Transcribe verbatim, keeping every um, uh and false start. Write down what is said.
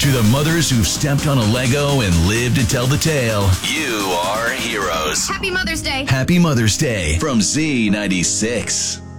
To the mothers who've stepped on a Lego and lived to tell the tale, you are heroes. Happy Mother's Day. Happy Mother's Day from Z ninety-six.